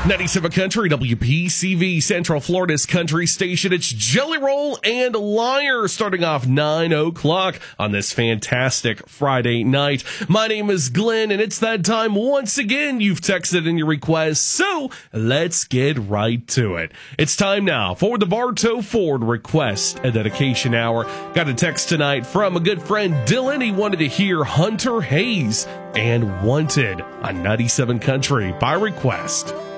97 Country, WPCV, Central Florida's country station. It's Jelly Roll and Liar starting off 9 o'clock on this fantastic Friday night. My name is Glenn, and it's that time once again you've texted in your request, so let's get right to it. It's time now for the Bartow Ford Request and Dedication Hour. Got a text tonight from a good friend, Dylan. He wanted to hear Hunter Hayes and Wanted on 97 Country by request.